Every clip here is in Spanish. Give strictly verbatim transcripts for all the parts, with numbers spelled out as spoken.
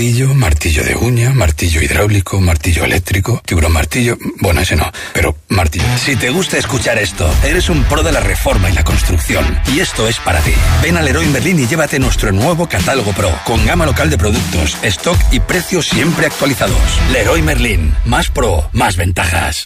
martillo, martillo de uña, martillo hidráulico, martillo eléctrico, tiburón martillo... Bueno, ese no, pero martillo. Si te gusta escuchar esto, eres un pro de la reforma y la construcción. Y esto es para ti. Ven a Leroy Merlin y llévate nuestro nuevo catálogo Pro, con gama local de productos, stock y precios siempre actualizados. Leroy Merlin. Más pro, más ventajas.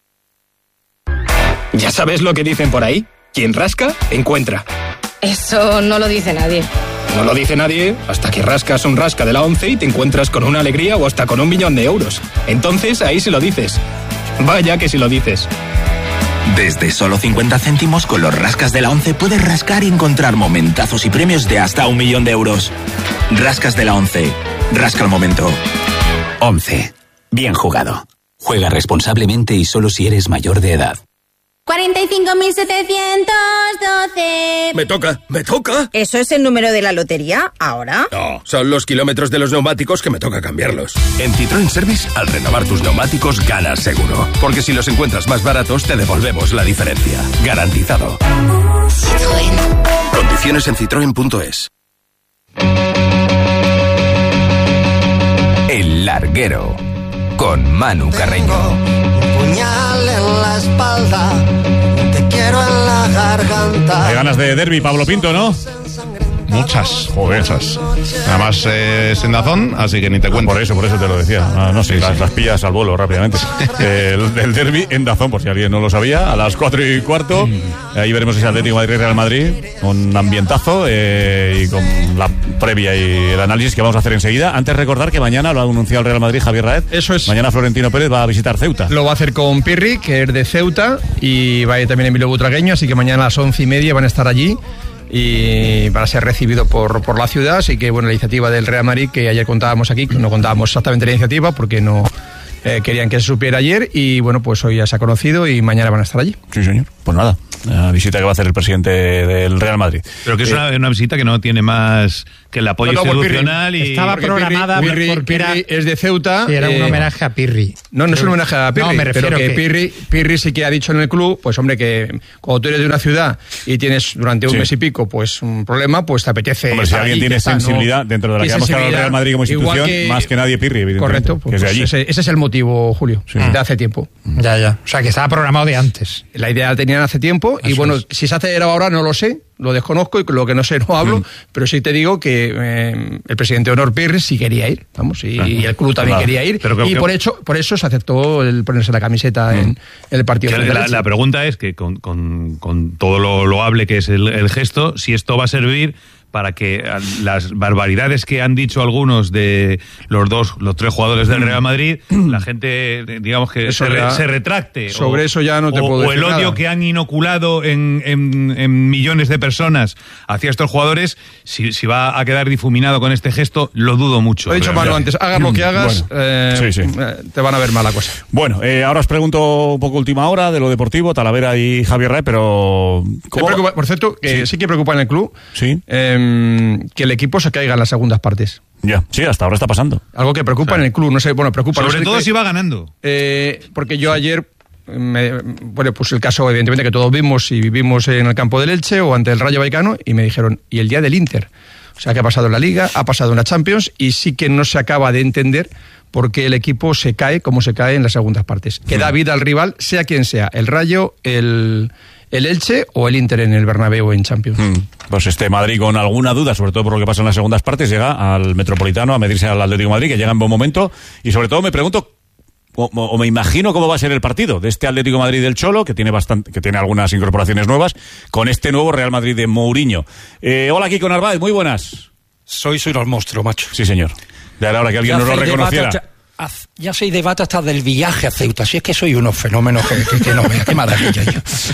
¿Ya sabes lo que dicen por ahí? Quien rasca, encuentra. Eso no lo dice nadie. No lo dice nadie hasta que rascas un rasca de la ONCE y te encuentras con una alegría o hasta con un millón de euros. Entonces ahí se lo dices. Vaya que si lo dices. Desde solo cincuenta céntimos con los rascas de la ONCE puedes rascar y encontrar momentazos y premios de hasta un millón de euros. Rascas de la ONCE. Rasca el momento. ONCE. Bien jugado. Juega responsablemente y solo si eres mayor de edad. cuarenta y cinco mil setecientos doce. Me toca, me toca. ¿Eso es el número de la lotería ahora? No, son los kilómetros de los neumáticos que me toca cambiarlos. En Citroën Service, al renovar tus neumáticos, ganas seguro. Porque si los encuentras más baratos, te devolvemos la diferencia. Garantizado. Citroën. Condiciones en citroen punto es. El Larguero, con Manu Carreño. Puñal en la espalda, te quiero en la garganta. Hay ganas de derbi, Pablo Pinto, ¿no? Muchas, joder, muchas. Además eh, es en Dazón, así que ni te cuento. Por eso, por eso te lo decía. Ah, no sé, sí, las, sí. las pillas al vuelo rápidamente. eh, el, el derbi en Dazón, por si alguien no lo sabía, a las cuatro y cuarto. Mm. Ahí veremos ese Atlético Madrid Real Madrid, con un ambientazo eh, y con la previa y el análisis que vamos a hacer enseguida. Antes recordar que mañana lo ha anunciado el Real Madrid Javier Raed. Eso es. Mañana Florentino Pérez va a visitar Ceuta. Lo va a hacer con Pirri, que es de Ceuta, y va a ir también Emilio Butragueño, así que mañana a las once y media van a estar allí y van a ser recibidos por, por la ciudad. Así que bueno, la iniciativa del Real Madrid, que ayer contábamos aquí, no contábamos exactamente la iniciativa porque no eh, querían que se supiera ayer, y bueno, pues hoy ya se ha conocido y mañana van a estar allí. Sí, señor. Pues nada, la visita que va a hacer el presidente del Real Madrid. Pero que es eh, una, una visita que no tiene más que el apoyo no, no, institucional. Y estaba programada Pirri, Pirri, porque Pirri era, es de Ceuta. Era eh, un homenaje a Pirri. No, no es un homenaje a Pirri, no, me refiero pero que, que Pirri, Pirri sí que ha dicho en el club, pues hombre, que cuando tú eres de una ciudad y tienes durante un sí. mes y pico pues un problema, pues te apetece. Hombre, si alguien tiene sensibilidad, ¿no? Dentro de la que ha mostrado el Real Madrid como institución, que, más que nadie Pirri, evidentemente. Correcto, pues, que es de allí. Ese, ese es el motivo, Julio, sí. de hace tiempo. Ya, ya. O sea, que estaba programado de antes. La idea la tenían hace tiempo. Eso y bueno, es. Si se hace ahora no lo sé, lo desconozco, y lo que no sé no hablo, mm. pero sí te digo que eh, el presidente Honor Pirri sí quería ir, vamos, y, y el club también claro. quería ir, pero que, y que, por hecho por eso se aceptó el ponerse la camiseta mm. en, en el partido. La, la, la pregunta es que con, con, con todo lo loable que es el, el gesto, si esto va a servir para que las barbaridades que han dicho algunos de los dos, los tres jugadores del Real Madrid, la gente, digamos que se, re, se retracte. Sobre o, eso ya no te o, puedo decir O el odio nada. que han inoculado en, en, en millones de personas hacia estos jugadores, si, si va a quedar difuminado con este gesto, lo dudo mucho. Lo he dicho, Manu, antes, hagas lo que hagas, bueno, eh, sí, sí. te van a ver mala cosa. Bueno, eh, ahora os pregunto un poco última hora de lo deportivo, Talavera y Javier Raed, pero... ¿cómo preocupa, por cierto, que sí. sí que preocupa en el club. Sí. Eh, que el equipo se caiga en las segundas partes. Ya, sí, hasta ahora está pasando. Algo que preocupa claro. en el club, no sé, bueno, preocupa. Sobre no sé todo que, si va ganando. Eh, porque yo ayer, me, bueno, pues el caso evidentemente que todos vimos y vivimos en el campo del Elche o ante el Rayo Vallecano, y me dijeron, ¿y el día del Inter? O sea, que ha pasado en la Liga, ha pasado en la Champions, y sí que no se acaba de entender por qué el equipo se cae como se cae en las segundas partes. Que da vida al rival, sea quien sea, el Rayo, el... el Elche o el Inter en el Bernabéu en Champions. Mm, pues este Madrid con alguna duda, sobre todo por lo que pasa en las segundas partes, llega al Metropolitano a medirse al Atlético de Madrid, que llega en buen momento, y sobre todo me pregunto o, o me imagino cómo va a ser el partido de este Atlético de Madrid del Cholo, que tiene bastante, que tiene algunas incorporaciones nuevas, con este nuevo Real Madrid de Mourinho. Eh, hola, Kiko Narváez, muy buenas. Soy soy el monstruo, macho. Sí, señor. Ya era hora que alguien nos lo reconociera. Ya soy debate hasta del viaje a Ceuta. Si es que soy unos fenómenos que, que, que no vea. Qué maravilla.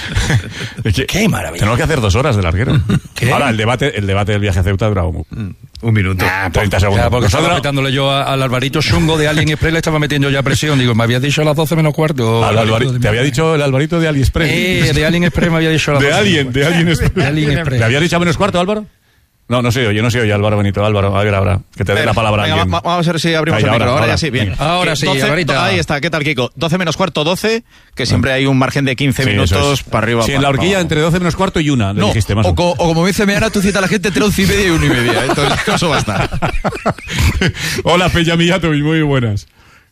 ¿Qué, qué maravilla. Tenemos que hacer dos horas de larguero. ¿Qué? Ahora, el debate, el debate del viaje a Ceuta duraba un, un minuto. Nah, treinta segundos. Ya, porque estaba dura... metándole yo a, al Alvarito Chungo de Alien Express, le estaba metiendo ya presión. Digo, me habías dicho a las doce menos cuarto. Al Alvarito, ¿te había dicho el Alvarito de AliExpress? Eh, de Alien Express me había dicho a las de doce. Alien, de Alien Express. De Alien Express. ¿Te había dicho a menos cuarto, Álvaro? No, no soy yo, yo no soy yo, Álvaro Benito. Álvaro, a ver ahora, que te dé la palabra venga, a alguien. va, vamos a ver si abrimos ahí, el ahora, micro. Ahora, ahora ya sí, bien. Ahora sí, doce, ahorita. Ahí está, ¿qué tal, Kiko? doce menos cuarto, doce, que siempre hay un margen de quince Sí, eso minutos es. para arriba. Sí, para, en la horquilla para entre doce menos cuarto y una, le No, dijiste más o, o co- o como dice Meana, tú citas a la gente entre once y media y una y media. ¿eh? Entonces, eso va a estar. Hola, Peña Millatovic, muy buenas.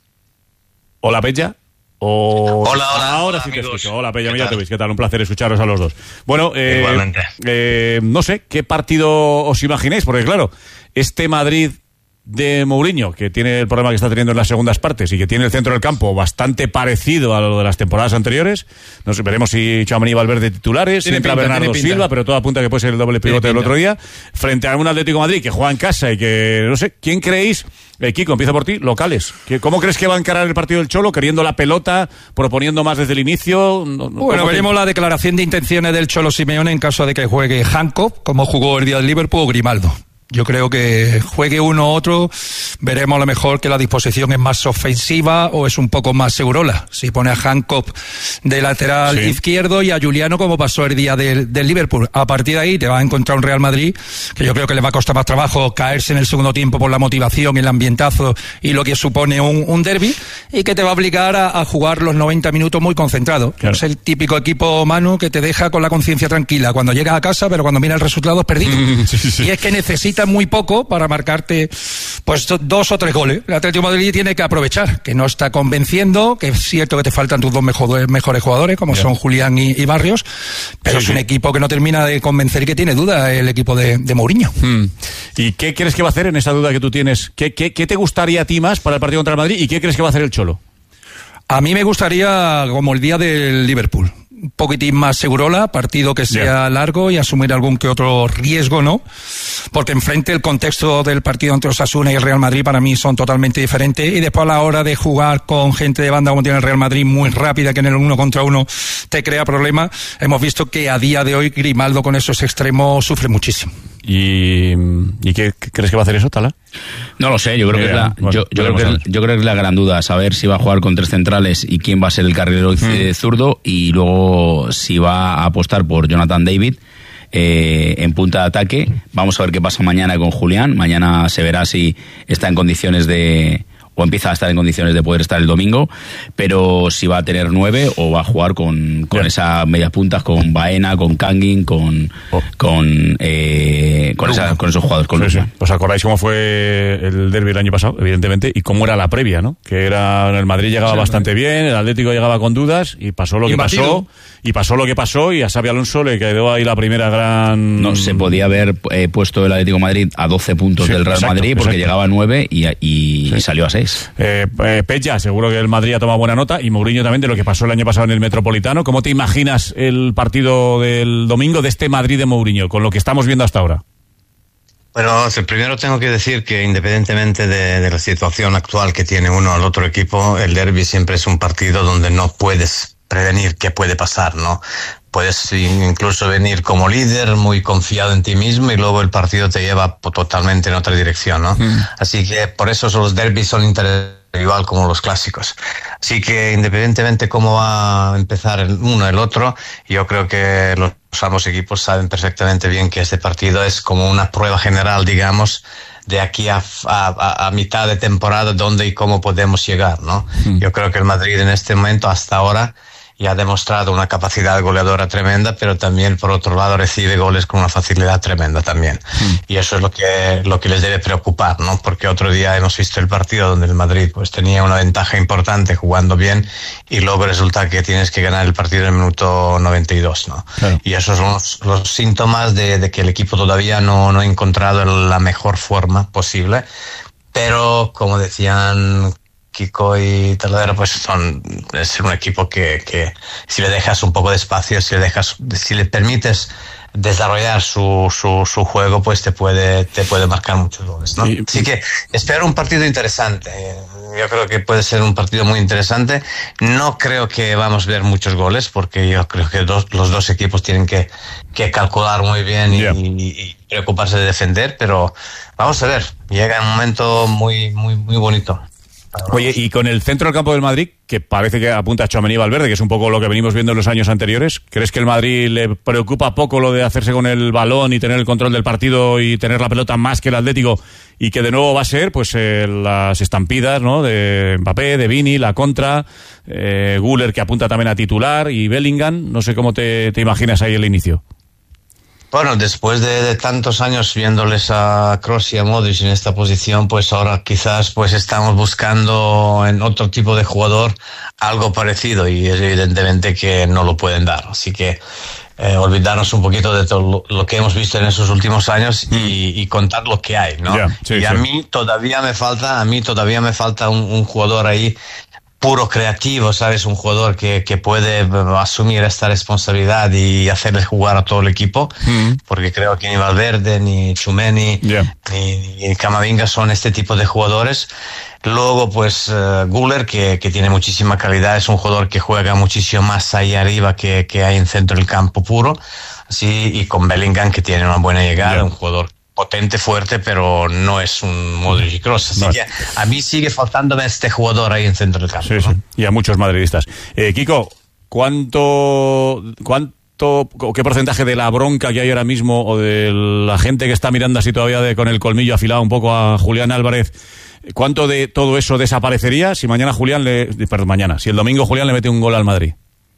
Hola, Peña. O... Hola, hola. Ahora hola, sí te amigos. escucho. Hola, Peña Millatovic, ¿qué tal? Un placer escucharos a los dos. Bueno, eh, Igualmente. eh, no sé, ¿qué partido os imagináis? Porque claro, este Madrid de Mourinho, que tiene el problema que está teniendo en las segundas partes y que tiene el centro del campo bastante parecido a lo de las temporadas anteriores. No sé, veremos si Tchouaméni va a volver de titulares, si Tiene entra pinta, Bernardo tiene pinta. Silva, pero todo apunta que puede ser el doble pivote Tiene del pinta. otro día, frente a un Atlético de Madrid que juega en casa y que, no sé, ¿quién creéis? Eh, Kiko, empiezo por ti, locales. ¿Qué- ¿Cómo crees que va a encarar el partido del Cholo? ¿Queriendo la pelota? ¿Proponiendo más desde el inicio? No- no- Bueno, ¿cómo te- veremos la declaración de intenciones del Cholo Simeone en caso de que juegue Hancock, como jugó el día del Liverpool, o Grimaldo. Yo creo que juegue uno u otro, veremos a lo mejor que la disposición es más ofensiva o es un poco más segurola. Si pone a Hancock de lateral Sí. izquierdo y a Juliano como pasó el día del, del Liverpool. A partir de ahí te vas a encontrar un Real Madrid que yo creo que le va a costar más trabajo caerse en el segundo tiempo por la motivación, el ambientazo y lo que supone un, un derbi, y que te va a obligar a, a jugar los noventa minutos muy concentrado. Claro. Es el típico equipo, Manu, que te deja con la conciencia tranquila cuando llegas a casa, pero cuando mira el resultado es perdido. Sí, sí, sí. Y es que necesita muy poco para marcarte pues do- dos o tres goles. El Atlético de Madrid tiene que aprovechar, que no está convenciendo, que es cierto que te faltan tus dos mejor- mejores jugadores, como Ya. son Julián y, y Barrios, pero Sí, es un sí. equipo que no termina de convencer y que tiene duda el equipo de, de Mourinho. Hmm. ¿Y qué crees que va a hacer en esa duda que tú tienes? ¿Qué, qué, qué te gustaría a ti más para el partido contra el Madrid y qué crees que va a hacer el Cholo? A mí me gustaría, como el día del Liverpool, un poquitín más segurola, partido que sea Ya. largo y asumir algún que otro riesgo, ¿no? Porque enfrente el contexto del partido entre Osasuna y el Real Madrid para mí son totalmente diferentes, y después a la hora de jugar con gente de banda como tiene el Real Madrid, muy rápida, que en el uno contra uno te crea problemas, hemos visto que a día de hoy Grimaldo con esos extremos sufre muchísimo. ¿Y, y qué, qué crees que va a hacer eso, Tala? No lo sé, yo creo, Ni que es, idea. la, Bueno, yo, yo creo veremos que a es, ver. yo creo que es la gran duda, saber si va a jugar con tres centrales y quién va a ser el carrilero eh, zurdo, y luego si va a apostar por Jonathan David eh, en punta de ataque. Vamos a ver qué pasa mañana con Julián. Mañana se verá si está en condiciones de... o empieza a estar en condiciones de poder estar el domingo, pero si va a tener nueve o va a jugar con, con Ya. esas medias puntas, con Baena, con Kangin, con Oh. con, eh, con, esa- con esos jugadores, con Sí, sí. Lukman. ¿Os acordáis cómo fue el derbi el año pasado, evidentemente, y cómo era la previa, ¿no? Que era el Madrid llegaba Sí, bastante bien, el Atlético llegaba con dudas y pasó lo que Imbatido. pasó, y pasó lo que pasó, y a Xabi Alonso le quedó ahí la primera gran... No, se podía haber eh, puesto el Atlético de Madrid a doce puntos Sí, del Real exacto, Madrid porque exacto. llegaba a nueve y, y Sí. salió a seis. Eh, eh, Peña, seguro que el Madrid ha tomado buena nota, y Mourinho también, de lo que pasó el año pasado en el Metropolitano. ¿Cómo te imaginas el partido del domingo de este Madrid de Mourinho, con lo que estamos viendo hasta ahora? Bueno, sí, primero tengo que decir que independientemente de, de la situación actual que tiene uno al otro equipo, el derbi siempre es un partido donde no puedes prevenir qué puede pasar, ¿no? Puedes incluso venir como líder, muy confiado en ti mismo, y luego el partido te lleva totalmente en otra dirección, ¿no? Mm. Así que por eso los derbis son interesantes, igual como los clásicos. Así que independientemente cómo va a empezar el uno el otro, yo creo que los ambos equipos saben perfectamente bien que este partido es como una prueba general, digamos, de aquí a, a, a mitad de temporada, dónde y cómo podemos llegar, ¿no? Mm. Yo creo que el Madrid en este momento, hasta ahora, y ha demostrado una capacidad goleadora tremenda, pero también por otro lado recibe goles con una facilidad tremenda también. Mm. Y eso es lo que, lo que les debe preocupar, ¿no? Porque otro día hemos visto el partido donde el Madrid pues tenía una ventaja importante jugando bien, y luego resulta que tienes que ganar el partido en el minuto noventa y dos, ¿no? Claro. Y esos son los, los síntomas de, de que el equipo todavía no, no ha encontrado la mejor forma posible. Pero, como decían Kiko y Talavera, pues son, es un equipo que, que si le dejas un poco de espacio, si le dejas, si le permites desarrollar su, su, su juego, pues te puede, te puede marcar muchos goles, ¿no? Sí. Así que espero un partido interesante. Yo creo que puede ser un partido muy interesante. No creo que vamos a ver muchos goles, porque yo creo que dos, los dos equipos tienen que, que calcular muy bien y, yeah. y, y preocuparse de defender, pero vamos a ver. Llega un momento muy, muy, muy bonito. Oye, y con el centro del campo del Madrid, que parece que apunta a Tchouaméni y Valverde, que es un poco lo que venimos viendo en los años anteriores, ¿crees que el Madrid le preocupa poco lo de hacerse con el balón y tener el control del partido y tener la pelota más que el Atlético, y que de nuevo va a ser pues eh, las estampidas, ¿no?, de Mbappé, de Vini, la contra, eh, Güler, que apunta también a titular, y Bellingham? No sé cómo te, te imaginas ahí el inicio. Bueno, después de, de tantos años viéndoles a Kroos y a Modric en esta posición, pues ahora quizás pues estamos buscando en otro tipo de jugador algo parecido, y es evidentemente que no lo pueden dar. Así que eh, olvidarnos un poquito de todo lo, lo que hemos visto en esos últimos años y, y contar lo que hay, ¿no? Yeah, sí, y a sí. mí todavía me falta, a mí todavía me falta un, un jugador ahí puro creativo, ¿sabes? Un jugador que, que puede asumir esta responsabilidad y hacerles jugar a todo el equipo, mm. porque creo que ni Valverde, ni Tchouaméni, yeah. ni, ni Camavinga son este tipo de jugadores. Luego, pues, uh, Güler, que, que tiene muchísima calidad, es un jugador que juega muchísimo más ahí arriba que, que hay en centro del campo puro. Así, y con Bellingham, que tiene una buena llegada, yeah. un jugador potente, fuerte, pero no es un Modric y Kroos. Así no. que a mí sigue faltándome este jugador ahí en centro del campo. Sí, ¿no? sí. Y a muchos madridistas. Eh, Kiko, ¿cuánto, cuánto, qué porcentaje de la bronca que hay ahora mismo, o de la gente que está mirando así todavía de, con el colmillo afilado un poco a Julián Álvarez, cuánto de todo eso desaparecería si mañana Julián le, perdón, mañana, si el domingo Julián le mete un gol al Madrid?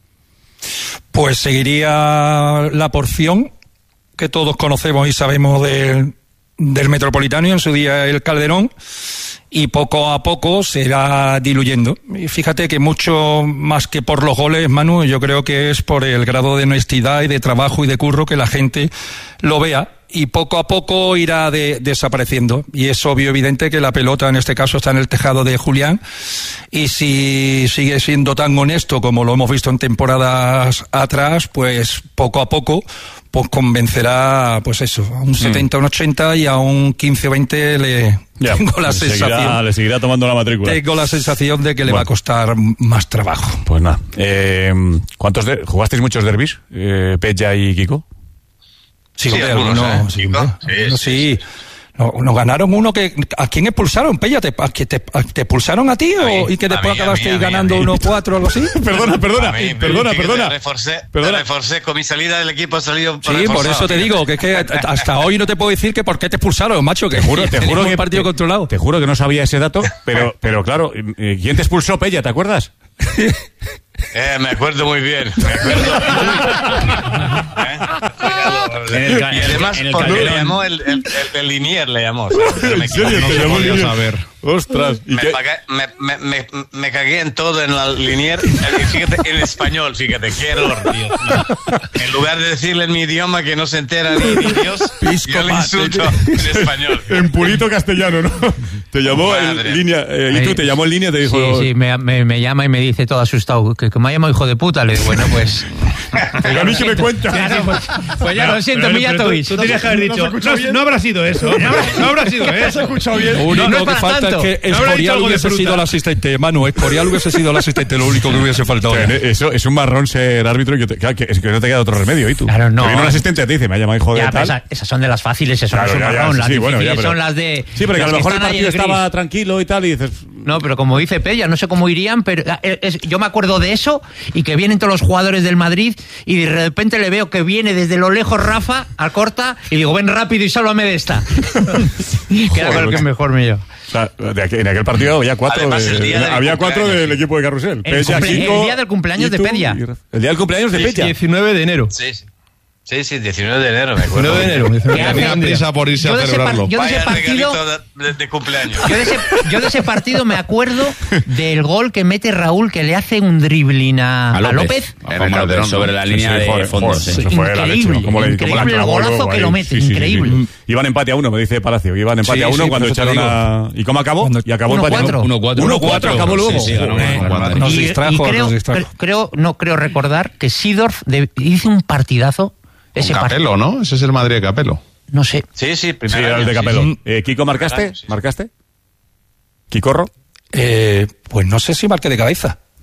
Pues seguiría la porción que todos conocemos y sabemos del, del Metropolitano y en su día el Calderón, y poco a poco se irá diluyendo. Y fíjate que mucho más que por los goles, Manu, yo creo que es por el grado de honestidad y de trabajo y de curro que la gente lo vea, y poco a poco irá de, desapareciendo. Y es obvio, evidente, que la pelota en este caso está en el tejado de Julián, y si sigue siendo tan honesto como lo hemos visto en temporadas atrás, pues poco a poco pues convencerá, pues eso, a un setenta, un ochenta, y a un quince o veinte le ya, tengo la le sensación. Seguirá, le seguirá tomando la matrícula. Tengo la sensación de que le bueno. va a costar más trabajo. Pues nada. Eh, ¿Cuántos de, ¿Jugasteis muchos derbis, eh, Peja y Kiko? Sí, sí, hombre, algunos, alguno, ¿eh? sí, hombre, Sí, algunos, sí, sí. Nos, nos ganaron uno que... ¿A quién expulsaron, Pella? ¿Te, a, que te, a, ¿Te expulsaron a ti a o, mí, y que después mí, acabaste a mí, a mí, ganando uno cuatro o algo así? Perdona, perdona, mí, perdona, perdona. Te reforcé, perdona. Te reforcé, con mi salida del equipo ha salido Sí, reforzado. Por eso te digo, que es que hasta hoy no te puedo decir que por qué te expulsaron, macho, que te juro, te juro que partido te, controlado. Te juro que no sabía ese dato, pero, pero claro, ¿quién te expulsó, Pella? ¿Te acuerdas? Eh, me acuerdo muy bien, me acuerdo. ¿Eh? El, y además por le llamó el, el, el, el Linier, le llamó. O sea, ¿En serio? No te llamó Linier. Saber. Ostras. ¿Y me, qué? pagué, me, me, me, me cagué en todo en la Linier, fíjate, en español, fíjate, qué error, tío. En lugar de decirle en mi idioma que no se entera ni, ni Dios, Pisco yo le insulto en español. En purito castellano, ¿no? Te llamó en línea, eh, y tú te llamó en línea y te dijo... Sí, sí, me, me, me llama y me dice todo asustado, que, que me ha llamado hijo de puta. Le digo, bueno, pues... Pero a mí que me cuenta. Claro, pues, pues ya lo siento, Milla Tovis. Tú tenías que haber dicho, no, no, no habrá sido eso. No, no habrá sido eso. ¿No se ha escuchado bien? Lo único no, no que falta tanto. es que Escorial hubiese sido el asistente. Manu, Escorial hubiese sido el asistente, lo único que hubiese faltado. O sea, eso es un marrón ser árbitro y que, te, que, es que no te queda otro remedio. ¿Y tú? Claro, no. Que viene un asistente te dice, me ha llamado hijo de ya, tal. Esa, esas son de las fáciles, eso claro, no es un marrón. Ya, sí, las bueno, difíciles ya, pero, son las de... Sí, pero que a lo mejor el partido estaba tranquilo y tal y dices... No, pero como dice Pella, no sé cómo irían, pero es, yo me acuerdo de eso y que vienen todos los jugadores del Madrid y de repente le veo que viene desde lo lejos Rafa a corta y digo, ven rápido y sálvame de esta. Que era el que mejor me lleva. O sea, de aquel, en aquel partido había cuatro, Además, de, de, había cuatro del equipo de Carrusel. El, Peja, cumple, Kiko, el día del cumpleaños de Pedia. El día del cumpleaños de Pedia. diecinueve de enero. Sí, sí. Sí, sí, diecinueve de enero, me acuerdo. diecinueve de enero. Tenían prisa por irse yo a celebrarlo. Yo de ese partido... De, de cumpleaños. Yo de, ese, yo de ese partido me acuerdo del gol que mete Raúl, que le hace un dribbling a, a López. A López. A López sobre la línea sí, sí, de fondo. Sí. Eso fue la leche, ¿no? Como increíble le, como el golazo luego, que ahí. Lo mete, sí, sí, increíble. Sí, sí. Iban empate a uno, me dice Palacio. Iban empate sí, a uno sí, cuando echaron a... ¿Y cómo acabó? Cuando... Y acabó uno, empate a uno. uno cuatro. uno cuatro acabó luego. Sí, sí, ganó nos distrajo, creo, nos distrajo. Creo, no, creo recordar que Seedorf hizo un partidazo. Ese Capello, ¿no? Ese es el Madrid de Capello. No sé. Sí, sí, sí, era el de Capello. Sí, sí. Eh, ¿Kiko marcaste? ¿Marcaste? ¿Kikorro? Eh, pues no sé si marqué de cabeza.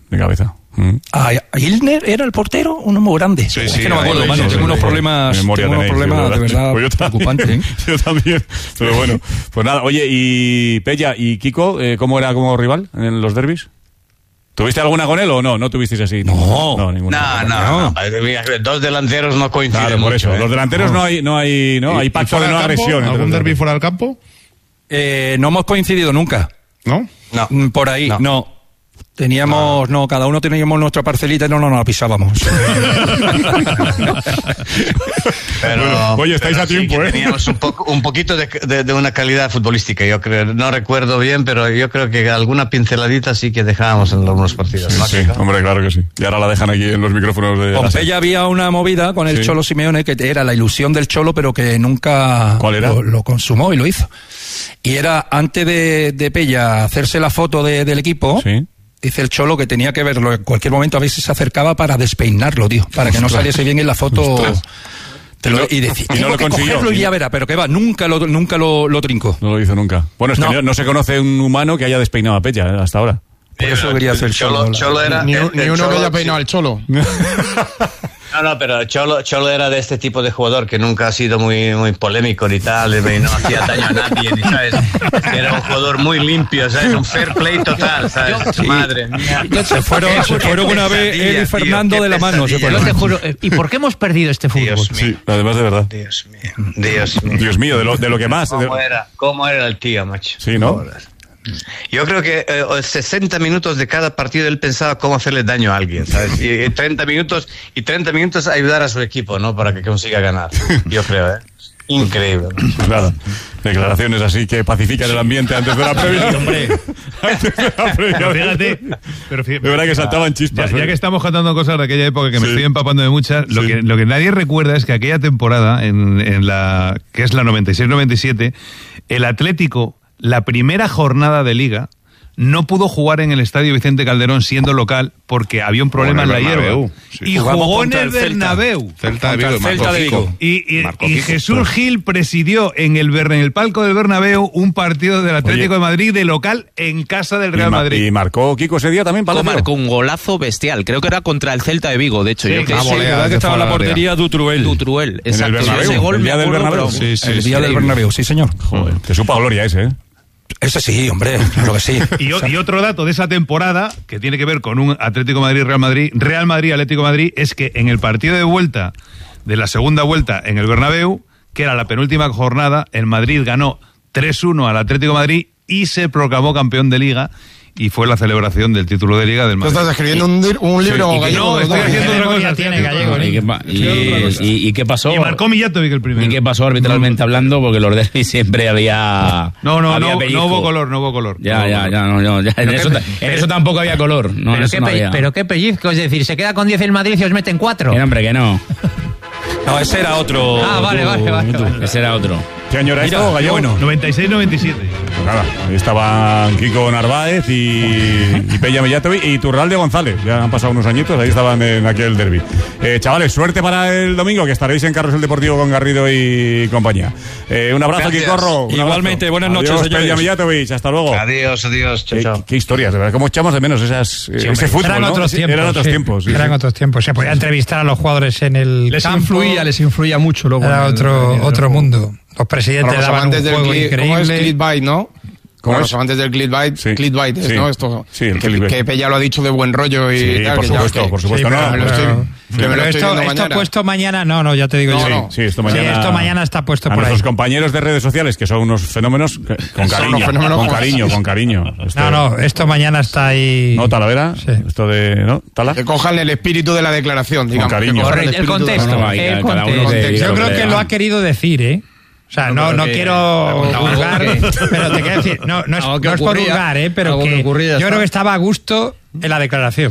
de cabeza. Mm. Ah, ¿Ilner era el portero? Uno muy grande. Sí, es sí, que no me acuerdo, sí, mano. sí, Tengo sí, unos sí. problemas, Memoria tengo unos tenéis, problemas sí, de verdad pues yo preocupantes. también, ¿eh? yo también. Pero bueno, pues nada. Oye, y Pella y Kiko, eh, ¿cómo era como rival en los derbis? ¿Tuviste alguna con él o no? ¿No tuvisteis así? No, no, ninguna. No, no, no. Dos delanteros no coinciden. Claro, por mucho, eso. ¿eh? Los delanteros no, no hay, no hay, no hay pacto de no agresión. ¿Algún derbi fuera del campo? Eh, no hemos coincidido nunca. ¿No? No. Por ahí, no. no. Teníamos, no. no, cada uno teníamos nuestra parcelita y no nos la pisábamos. Pero, bueno, oye, estáis pero a tiempo, sí ¿eh? Teníamos un, poco, un poquito de, de, de una calidad futbolística, yo creo. No recuerdo bien, pero yo creo que alguna pinceladita sí que dejábamos en algunos partidos. Sí, sí, hombre, claro que sí. Y ahora la dejan aquí en los micrófonos de... Con Pella había una movida con el sí. Cholo Simeone que era la ilusión del Cholo, pero que nunca ¿Cuál era? Lo, lo consumó y lo hizo. Y era, antes de, de Pella hacerse la foto de, del equipo... Sí. Dice el Cholo que tenía que verlo en cualquier momento, a veces se acercaba para despeinarlo, tío, para que no saliese bien en la foto. Te lo, y decía, y no lo que consiguió. cogerlo y ya verá, pero que va, nunca lo, nunca lo, lo trincó. No lo hizo nunca. Bueno, es que no. no, no se conoce un humano que haya despeinado a Pella ¿eh? hasta ahora. Por eso quería hacer Cholo. Cholo, Cholo era, ni, el, ni el uno Cholo, que haya peinado al Cholo. No, no, pero Cholo, Cholo era de este tipo de jugador que nunca ha sido muy, muy polémico ni tal, y no hacía daño a nadie, ni, ¿sabes? Era un jugador muy limpio, ¿sabes? Un fair play total, ¿sabes? Sí. Madre mía. Se fueron, se fueron una vez él y Fernando tío, de la mano. Se yo te juro, ¿y por qué hemos perdido este fútbol? Dios mío. Sí, además de verdad. Dios mío, Dios mío. Dios mío, de lo, de lo que más. ¿Cómo era, cómo era el tío, macho? Sí, ¿no? Yo creo que eh, sesenta minutos de cada partido él pensaba cómo hacerle daño a alguien, ¿sabes? Y, y treinta minutos y treinta minutos ayudar a su equipo, ¿no? Para que consiga ganar. Yo creo, ¿eh? Increíble. Claro. Declaraciones así que pacifican el ambiente antes de la previa. Hombre. Antes de la previa. Pero fíjate, pero fíjate, de verdad que saltaban chispas. Ya, ya que estamos contando cosas de aquella época que me sí. estoy empapando de muchas, lo, sí. que, lo que nadie recuerda es que aquella temporada, en, en la que es la noventa y seis noventa y siete, el Atlético, la primera jornada de Liga, no pudo jugar en el Estadio Vicente Calderón siendo local porque había un problema en, en la hierba. Sí. Y Jugamos jugó en el, el Bernabéu. Celta de Vigo, Celta de Vigo. Y, y, y Jesús Gil presidió en el, en el palco del Bernabéu un partido del Atlético Oye. de Madrid de local en casa del Real y Madrid. Y marcó Kiko ese día también. Kiko marcó un golazo bestial. Creo que era contra el Celta de Vigo, de hecho. Sí, yo creo que sí, verdad que estaba en la portería Dutruel. Dutruel, exacto. En el Bernabéu, ese gol el día del Bernabéu. Sí, sí, el día del Bernabéu, sí señor. Joder, que supa gloria ese, ¿eh? Ese sí, hombre, claro que sí. y, o, y otro dato de esa temporada, que tiene que ver con un Atlético Madrid-Real Madrid, Real Madrid-Atlético Madrid, es que en el partido de vuelta, de la segunda vuelta en el Bernabéu, que era la penúltima jornada, el Madrid ganó tres uno al Atlético Madrid y se proclamó campeón de Liga. Y fue la celebración del título de Liga del Madrid. ¿Tú estás escribiendo un, un libro sí, gallego? No, estoy haciendo otra cosa. Tiene gallego. ¿Y qué, y, y, ¿Y qué pasó? Y marcó Mijatovic el primero. ¿Y qué pasó arbitralmente no. hablando? Porque los derbis siempre había... No, no, había no, pellizco. no hubo color, no hubo color. Ya, no ya, color. ya, no, no, ya. En, eso, en eso tampoco había color. No, pero, qué no pe- pero qué pellizco, es decir, se queda con diez el Madrid y os meten cuatro. Que hombre, que no. No, ese era otro. Ah, vale, otro, vale, vale, vale. Ese era otro. ¿Qué año era Mira, esto, Gallego? Bueno. noventa y seis noventa y siete. Pues nada, ahí estaban Kiko Narváez y, y Pella Mijatovic y Turralde González. Ya han pasado unos añitos, ahí estaban en aquel derbi. Eh, chavales, suerte para el domingo, que estaréis en Carrusel Deportivo con Garrido y compañía. Eh, un abrazo, Kikorro. Un Igualmente, abrazo. buenas noches, adiós, señores. Pella Mijatovic, hasta luego. Adiós, adiós, chao, ¿Qué, chao. qué historias, de verdad, cómo echamos de menos esas, sí, ese fútbol, eran ¿no? otros tiempos. Eran otros sí. tiempos. Sí, eran sí. otros tiempos. Se podía entrevistar a los jugadores en el les campo. influía, les influía mucho luego. Era en el, otro, en el otro juego. mundo. Los presidentes Para los daban un amantes del juego click, increíble. ¿cómo es clickbait, no? ¿Cómo Para es? los amantes del clickbait, Sí. clickbait es, Sí. ¿no? Esto, Sí, el que, clickbait. que Pella lo ha dicho de buen rollo y Sí, tal. por que ya, supuesto, que- por supuesto, Sí, no. pero- me lo estoy, pero- que me pero lo estoy esto, viendo esto mañana. puesto mañana, no, no, ya te digo No, yo. no. Sí, esto mañana, Sí, esto mañana está puesto a por ahí. nuestros compañeros de redes sociales, que son unos fenómenos, que- con Son cariño, unos fenómenos con con- cariño, con cariño. Esto- No, no, esto mañana está ahí. ¿No, Talavera? Sí. Esto de... ¿No? ¿Tala? Que cojan el espíritu de la declaración, digamos. cariño. que cojan Correcto, el espíritu de la- contexto. No, no, ahí, el cada uno contexto. de- Yo lo creo que le lo da. ha querido decir, ¿eh? O sea, no, no, que- quiero algo juzgar, que- pero te quiero decir, no, no es, algo que no es por ocurría, juzgar, ¿eh? Pero algo que, que ocurría, ya yo está. creo que estaba a gusto en la declaración.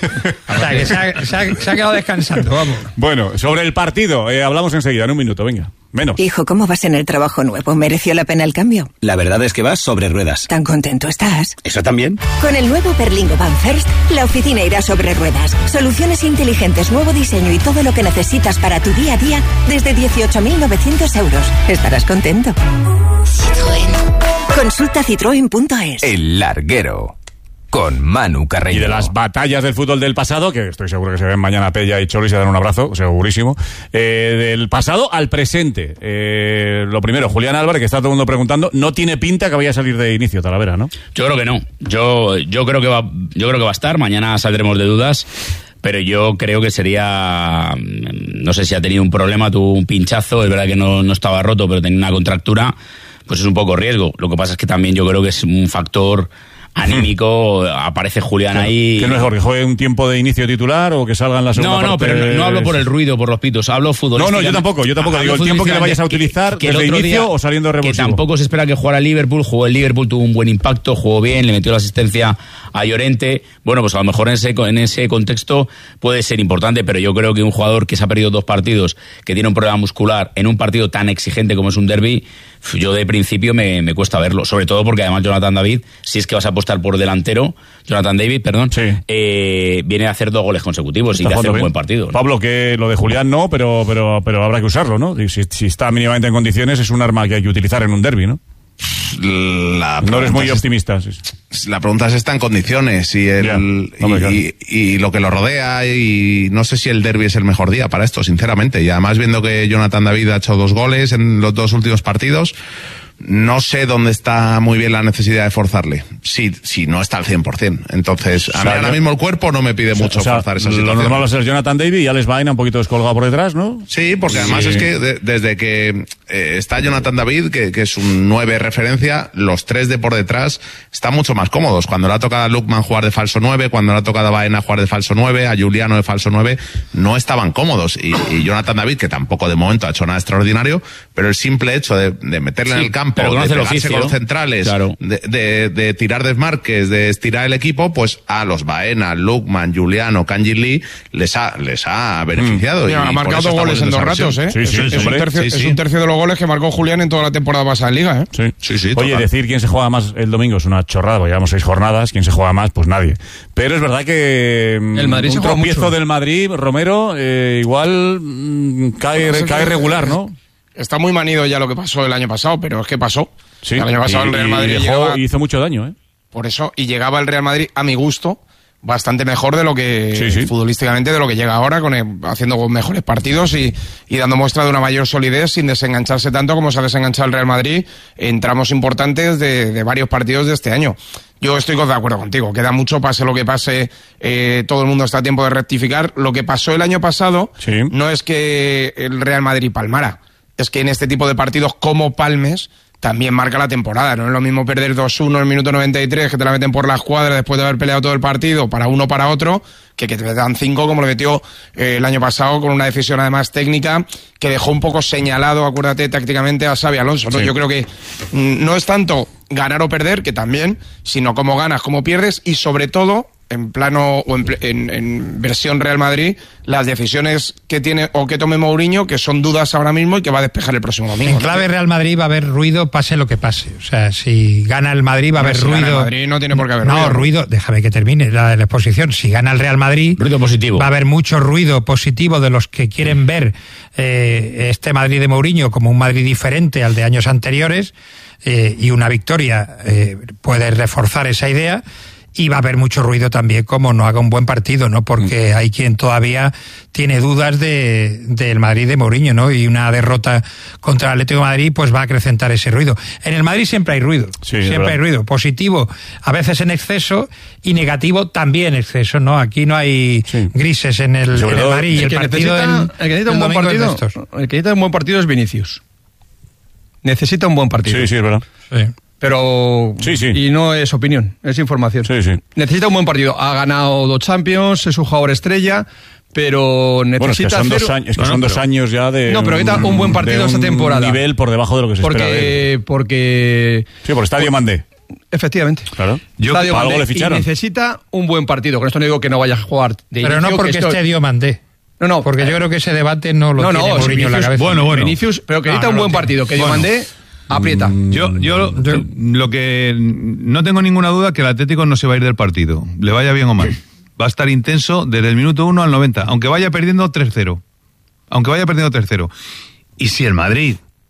O sea, que se ha, se ha- se ha quedado descansando, vamos. Bueno, sobre el partido, eh, hablamos enseguida, en un minuto, venga. Menos. Hijo, ¿cómo vas en el trabajo nuevo? ¿Mereció la pena el cambio? La verdad es que vas sobre ruedas. ¿Tan contento estás? ¿Eso también? Con el nuevo Berlingo Van First, la oficina irá sobre ruedas. Soluciones inteligentes, nuevo diseño y todo lo que necesitas para tu día a día desde dieciocho mil novecientos euros. Estarás contento. Citroën. Consulta citroen punto es. El Larguero. con Manu Carreño. Y de las batallas del fútbol del pasado, que estoy seguro que se ven mañana Pella y Cholo y se dan un abrazo, segurísimo. Eh, del pasado al presente. Eh, lo primero, Julián Álvarez, que está todo el mundo preguntando, no tiene pinta que vaya a salir de inicio Talavera, ¿no? Yo creo que no. Yo, yo creo que va, yo creo que va a estar. Mañana saldremos de dudas. Pero yo creo que sería, no sé si ha tenido un problema, tuvo un pinchazo, es verdad que no, no estaba roto, pero tenía una contractura, pues es un poco riesgo. Lo que pasa es que también yo creo que es un factor anímico, aparece Julián Claro. ahí. ¿Qué es mejor, que juegue un tiempo de inicio titular o que salga en la segunda No, no, parte? pero no, no hablo por el ruido, por los pitos, hablo futbolísticamente. No, no, yo tampoco, yo tampoco. Hablo Digo, el tiempo que le vayas a utilizar, que- que el desde otro inicio día- o saliendo de Que revulsivo. tampoco se espera que jugara el Liverpool, jugó el Liverpool, tuvo un buen impacto, jugó bien, le metió la asistencia a Llorente. Bueno, pues a lo mejor en ese, en ese contexto puede ser importante, pero yo creo que un jugador que se ha perdido dos partidos, que tiene un problema muscular, en un partido tan exigente como es un derbi, yo de principio me, me cuesta verlo, sobre todo porque además Jonathan David, si es que vas a apostar por delantero, Jonathan David, perdón, eh, viene a hacer dos goles consecutivos y Está de hacer jugando un bien. buen partido, ¿no? Pablo, que lo de Julián no, pero, pero, pero habrá que usarlo, ¿no? Y Si, si está mínimamente en condiciones, es un arma que hay que utilizar en un derbi, ¿no? La No eres muy pregunta es- optimista. sí. La pregunta es, ¿está en condiciones? Y, el, Ya, y, hombre, claro. y- y lo que lo rodea, y no sé si el derbi es el mejor día para esto, sinceramente. Y además, viendo que Jonathan David ha hecho dos goles en los dos últimos partidos, no sé dónde está muy bien la necesidad de forzarle, si, si no está al cien por ciento. Entonces, a O mí sea, ahora yo- mismo el cuerpo no me pide mucho O sea, forzar esa lo situación. normal va a ser Jonathan David y Alex Baena un poquito descolgado por detrás, ¿no? Sí, porque Sí. además es que de- desde que eh, está Jonathan David, que, que es un nueve referencia, los tres de por detrás están mucho más cómodos. Cuando le ha tocado a Lukman jugar de falso nueve, cuando le ha tocado a Baena jugar de falso nueve, a Juliano de falso nueve, no estaban cómodos. Y, y Jonathan David, que tampoco de momento ha hecho nada extraordinario, pero el simple hecho de, de meterle Sí, en el campo, pero de conoce el pegarse oficio. con los centrales, Claro. de, de, de tirar desmarques, de estirar el equipo, pues a los Baena, Lukman, Juliano, Kanji Lee les ha, les ha beneficiado. Mira, y ha por marcado eso dos estamos goles en dos esa ratos, ¿eh? versión. es, es un tercio, Sí, es sí. un tercio de los goles que marcó Julián en toda la temporada pasada en Liga, ¿eh? Sí, sí, sí. Oye, total. decir quién se juega más el domingo es una chorrada, porque llevamos seis jornadas, quién se juega más, pues nadie. Pero es verdad que mm, El Madrid un se juega tropiezo mucho. del Madrid, Romero, eh, igual mm, cae, Pues es cae que- regular, ¿no? Está muy manido ya lo que pasó el año pasado, pero es que pasó. Sí, El año pasado y- el Real y Madrid dejó- llegaba, hizo mucho daño, ¿eh? por eso, y llegaba el Real Madrid, a mi gusto, bastante mejor de lo que, Sí, sí. futbolísticamente, de lo que llega ahora, con el- haciendo mejores partidos y, y dando muestra de una mayor solidez sin desengancharse tanto como se ha desenganchado el Real Madrid en tramos importantes de, de varios partidos de este año. Yo estoy de acuerdo contigo, queda mucho, pase lo que pase, eh, todo el mundo está a tiempo de rectificar. Lo que pasó el año pasado no es que el Real Madrid palmara, es que en este tipo de partidos como palmes también marca la temporada. No es lo mismo perder dos uno en el minuto noventa y tres, que te la meten por la escuadra después de haber peleado todo el partido para uno para otro, que que te dan cinco como lo metió eh, el año pasado, con una decisión además técnica que dejó un poco señalado, acuérdate, tácticamente a Xabi Alonso, ¿no? Sí. Yo creo que mm, no es tanto ganar o perder, que también, sino cómo ganas, cómo pierdes, y sobre todo en plano o en, pl- en, en versión Real Madrid, las decisiones que tiene o que tome Mourinho, que son dudas ahora mismo y que va a despejar el próximo domingo. En ¿no? clave Real Madrid va a haber ruido, pase lo que pase. O sea, si gana el Madrid va a haber Si gana el ruido. Madrid no tiene por qué haber no, ruido. ruido, déjame que termine la, la exposición. Si gana el Real Madrid, ruido positivo. va a haber mucho ruido positivo de los que quieren ver eh, este Madrid de Mourinho como un Madrid diferente al de años anteriores, eh, y una victoria eh, puede reforzar esa idea. Y va a haber mucho ruido también como no haga un buen partido, ¿no? Porque hay quien todavía tiene dudas de del Madrid de Mourinho, ¿no? Y una derrota contra el Atlético de Madrid pues va a acrecentar ese ruido. En el Madrid siempre hay ruido, Sí, es siempre verdad. hay ruido. Positivo a veces en exceso y negativo también en exceso, ¿no? Aquí no hay grises en el, en el Madrid. Y el, que partido necesita, en- el que necesita el un buen domingo es de partido, estos. el que necesita un buen partido es Vinicius. Necesita un buen partido. Sí, sí, es verdad. Sí. Pero Sí, sí. y no es opinión, es información. Sí, sí. Necesita un buen partido. Ha ganado dos Champions, es un jugador estrella, pero necesita Bueno, es que son, hacer dos, años, es que No, son no, dos pero- años ya de No, pero necesita un buen partido de esta un temporada. nivel por debajo de lo que se espera de él. porque porque Sí, por Estadio Mandé. efectivamente. Claro. Estadio para algo Mandé, le y ficharon. necesita un buen partido. Con esto no digo que no vaya a jugar de Pero inicio, no porque que esto- esté Dio Mandé. No, no. Porque yo creo que ese debate no lo no, tiene no, Mourinho en la Vinicius- cabeza. Bueno, bueno. Vinicius, pero que No, necesita no un lo buen tiene. partido. Que Bueno. Diomandé aprieta. Yo, yo lo que no tengo ninguna duda que el Atlético no se va a ir del partido, le vaya bien o mal. Va a estar intenso desde el minuto uno al noventa, aunque vaya perdiendo tres cero. Aunque vaya perdiendo tres cero. Y si el Madrid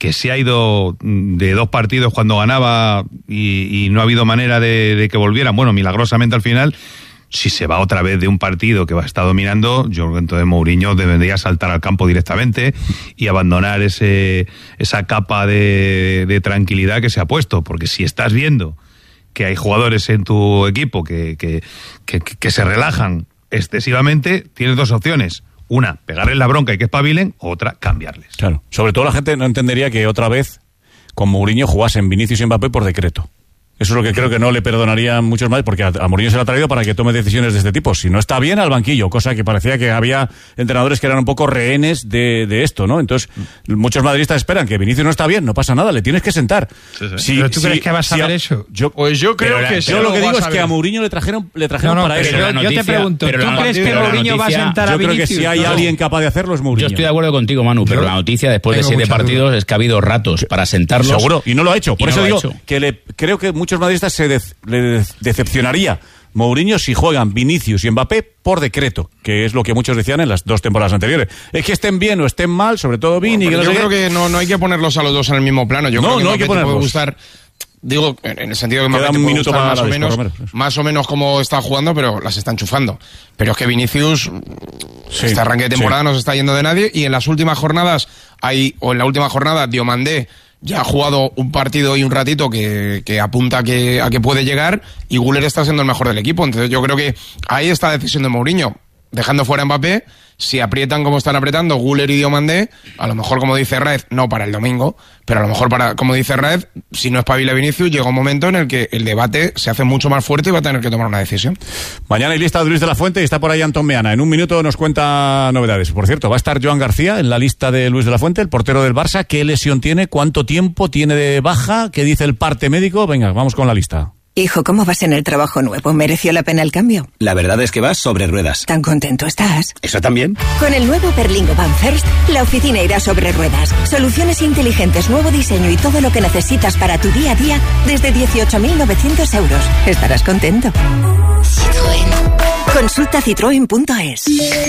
que se ha ido de dos partidos cuando ganaba y, y no ha habido manera de, de que volvieran, bueno, milagrosamente al final, si se va otra vez de un partido que va a estar dominando, yo creo que entonces Mourinho debería saltar al campo directamente y abandonar ese esa capa de, de tranquilidad que se ha puesto, porque si estás viendo que hay jugadores en tu equipo que, que, que, que se relajan excesivamente, tienes dos opciones. Una, pegarles la bronca y que espabilen, otra, cambiarles. Claro. Sobre todo la gente no entendería que otra vez con Mourinho jugasen Vinicius y Mbappé por decreto. Eso es lo que creo que no le perdonarían muchos más, porque a, a Mourinho se le ha traído para que tome decisiones de este tipo. Si no está bien, al banquillo, cosa que parecía que había entrenadores que eran un poco rehenes de, de esto, ¿no? Entonces, muchos madridistas esperan que Vinicius no está bien, no pasa nada, le tienes que sentar. Sí, sí. Si, ¿Pero tú si, crees que vas a si ver eso? Yo, pues yo creo pero que la, sí. Yo lo que digo es a que a Mourinho le trajeron, le trajeron no, no, para pero eso. Yo, noticia, yo te pregunto, ¿tú la, crees que Mourinho va a sentar a Yo Vinicius? creo que si hay no. alguien capaz de hacerlo es Mourinho. Yo estoy de acuerdo contigo, Manu, pero yo la noticia después de siete partidos duda. es que ha habido ratos para sentarlos. Seguro, y no lo ha hecho. Por eso no digo hecho. que le, creo que muchos madridistas se de, le decepcionaría Mourinho si juegan Vinicius y Mbappé por decreto, que es lo que muchos decían en las dos temporadas anteriores. Es que estén bien o estén mal, sobre todo Vini. Bueno, que no yo sé creo qué. que no, no hay que ponerlos a los dos en el mismo plano. Yo No, creo que no hay Mbappé que te puede ponerlos. gustar, digo, en el sentido que Queda Mbappé te un puede minuto gustar para más o Gales, menos, por lo menos. más o menos como está jugando, pero las está enchufando. Pero es que Vinicius, Sí, este arranque de temporada sí. no se está yendo de nadie, y en las últimas jornadas hay, o en la última jornada, Diomandé ya ha jugado un partido y un ratito que, que apunta a que, a que puede llegar, y Güler está siendo el mejor del equipo. Entonces yo creo que ahí está la decisión de Mourinho, dejando fuera a Mbappé. Si aprietan como están apretando Güler y Diomandé, a lo mejor, como dice Raez, no para el domingo, pero a lo mejor para, como dice Raez, si no espabila Vinicius, llega un momento en el que el debate se hace mucho más fuerte y va a tener que tomar una decisión. Mañana hay lista de Luis de la Fuente y está por ahí Antón Meana. En un minuto nos cuenta novedades. Por cierto, va a estar Joan García en la lista de Luis de la Fuente, el portero del Barça. ¿Qué lesión tiene? ¿Cuánto tiempo tiene de baja? ¿Qué dice el parte médico? Venga, vamos con la lista. Hijo, ¿cómo vas en el trabajo nuevo? ¿Mereció la pena el cambio? La verdad es que vas sobre ruedas. ¿Tan contento estás? ¿Eso también? Con el nuevo Berlingo Van First, la oficina irá sobre ruedas. Soluciones inteligentes, nuevo diseño y todo lo que necesitas para tu día a día desde dieciocho mil novecientos euros. Estarás contento. Citroën. Consulta citroen punto es.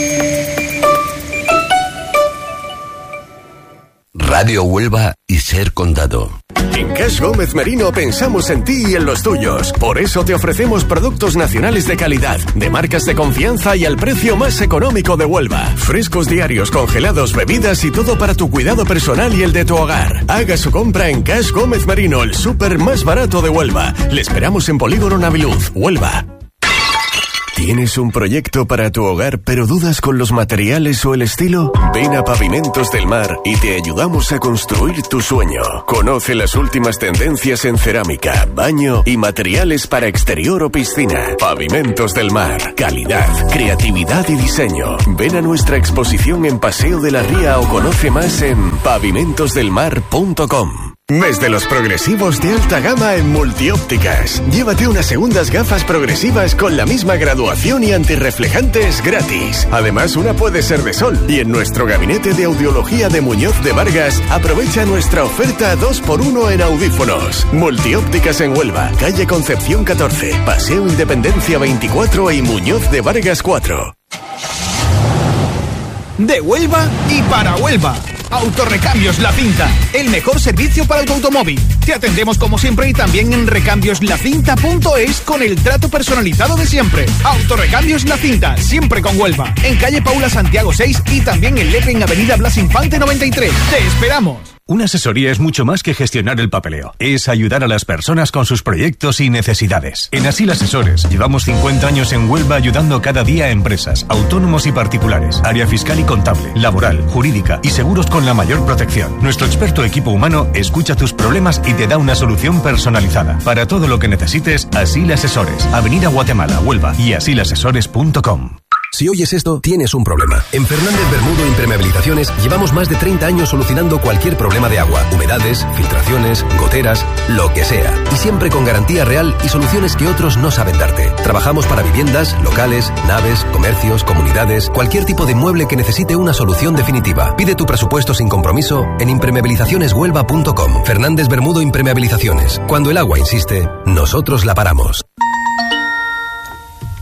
Radio Huelva y Ser Condado. En Cash Gómez Merino pensamos en ti y en los tuyos. Por eso te ofrecemos productos nacionales de calidad, de marcas de confianza y al precio más económico de Huelva. Frescos diarios, congelados, bebidas y todo para tu cuidado personal y el de tu hogar. Haga su compra en Cash Gómez Merino, el súper más barato de Huelva. Le esperamos en Polígono Naviluz, Huelva. ¿Tienes un proyecto para tu hogar pero dudas con los materiales o el estilo? Ven a Pavimentos del Mar y te ayudamos a construir tu sueño. Conoce las últimas tendencias en cerámica, baño y materiales para exterior o piscina. Pavimentos del Mar. Calidad, creatividad y diseño. Ven a nuestra exposición en Paseo de la Ría o conoce más en pavimentos del mar punto com. Mes de los progresivos de alta gama en Multiópticas. Llévate unas segundas gafas progresivas con la misma graduación y antirreflejantes gratis. Además, una puede ser de sol. Y en nuestro gabinete de audiología de Muñoz de Vargas, aprovecha nuestra oferta dos por uno en audífonos. Multiópticas en Huelva, calle Concepción catorce, Paseo Independencia veinticuatro y Muñoz de Vargas cuatro. De Huelva y para Huelva. Autorrecambios La Cinta, el mejor servicio para tu automóvil. Te atendemos como siempre y también en recambios la cinta punto es con el trato personalizado de siempre. Autorrecambios La Cinta, siempre con Huelva. En calle Paula Santiago seis y también en Lepe en avenida Blas Infante noventa y tres. ¡Te esperamos! Una asesoría es mucho más que gestionar el papeleo. Es ayudar a las personas con sus proyectos y necesidades. En Asil Asesores llevamos cincuenta años en Huelva ayudando cada día a empresas, autónomos y particulares, área fiscal y contable, laboral, jurídica y seguros con la mayor protección. Nuestro experto equipo humano escucha tus problemas y te da una solución personalizada. Para todo lo que necesites, Asil Asesores, Avenida Guatemala, Huelva y asil asesores punto com. Si oyes esto, tienes un problema. En Fernández Bermudo Impermeabilizaciones llevamos más de treinta años solucionando cualquier problema de agua, humedades, filtraciones, goteras, lo que sea. Y siempre con garantía real y soluciones que otros no saben darte. Trabajamos para viviendas, locales, naves, comercios, comunidades, cualquier tipo de inmueble que necesite una solución definitiva. Pide tu presupuesto sin compromiso en impermeabilizaciones huelva punto com. Fernández Bermudo Impermeabilizaciones. Cuando el agua insiste, nosotros la paramos.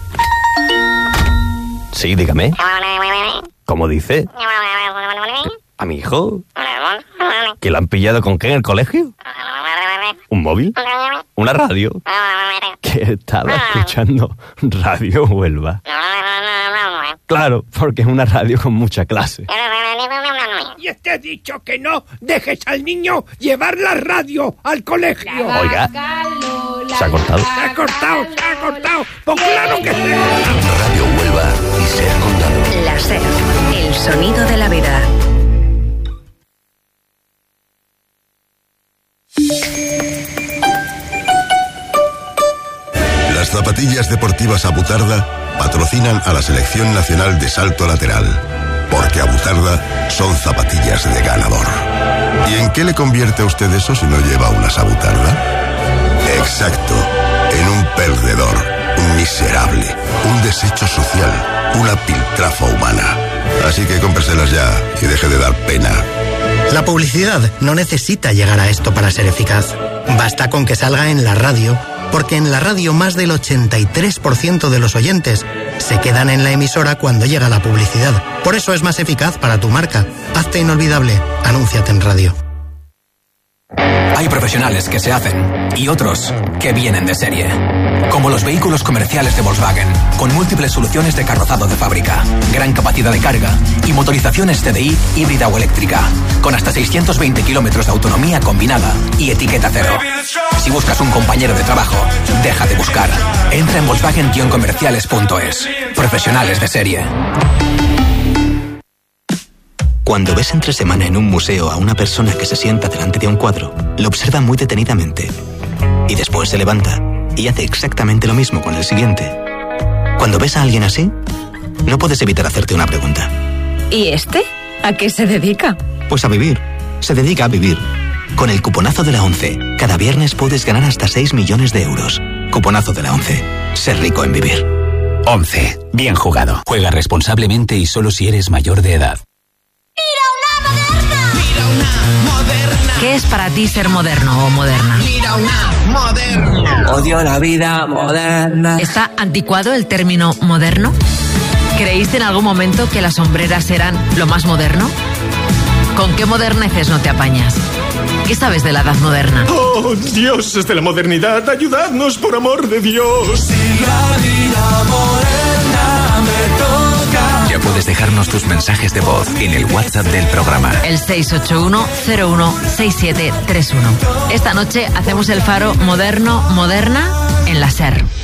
Sí, dígame. ¿Cómo dice? ¿A mi hijo? ¿Que lo han pillado con qué en el colegio? ¿Un móvil? ¿Una radio? Que estaba escuchando Radio Huelva. Claro, porque es una radio con mucha clase. Y te he dicho que no dejes al niño llevar la radio al colegio. Oiga, ¿se ha cortado? Se ha cortado, se ha cortado. Pues claro que se ha cortado. Radio Huelva y Ser Condado. La SER, el sonido de la vida. Las zapatillas deportivas Abutarda patrocinan a la Selección Nacional de Salto Lateral, porque Abutarda son zapatillas de ganador. ¿Y en qué le convierte a usted eso si no lleva unas Abutarda? Exacto, en un perdedor, un miserable, un desecho social, una piltrafa humana. Así que cómpreselas ya y deje de dar pena. La publicidad no necesita llegar a esto para ser eficaz. Basta con que salga en la radio, porque en la radio más del ochenta y tres por ciento de los oyentes se quedan en la emisora cuando llega la publicidad. Por eso es más eficaz para tu marca. Hazte inolvidable. Anúnciate en radio. Hay profesionales que se hacen y otros que vienen de serie. Como los vehículos comerciales de Volkswagen, con múltiples soluciones de carrozado de fábrica, gran capacidad de carga y motorizaciones C D I híbrida o eléctrica, con hasta seiscientos veinte kilómetros de autonomía combinada y etiqueta cero. Si buscas un compañero de trabajo, deja de buscar. Entra en volkswagen guion comerciales punto es. Profesionales de serie. Cuando ves entre semana en un museo a una persona que se sienta delante de un cuadro, lo observa muy detenidamente y después se levanta y hace exactamente lo mismo con el siguiente. Cuando ves a alguien así, no puedes evitar hacerte una pregunta. ¿Y este? ¿A qué se dedica? Pues a vivir. Se dedica a vivir. Con el cuponazo de la ONCE, cada viernes puedes ganar hasta seis millones de euros. Cuponazo de la ONCE. Ser rico en vivir. ONCE. Bien jugado. Juega responsablemente y solo si eres mayor de edad. ¿Qué es para ti ser moderno o moderna? Mira una moderna. Odio la vida moderna. ¿Está anticuado el término moderno? ¿Creíste en algún momento que las sombreras eran lo más moderno? ¿Con qué moderneces no te apañas? ¿Qué sabes de la edad moderna? ¡Oh, dioses de la modernidad! ¡Ayudadnos, por amor de Dios! Si la vida moderna me toca. Ya puedes dejarnos tus mensajes de voz en el WhatsApp del programa. El seis ocho uno cero uno seis siete tres uno. Esta noche hacemos el faro moderno, moderna en la SER.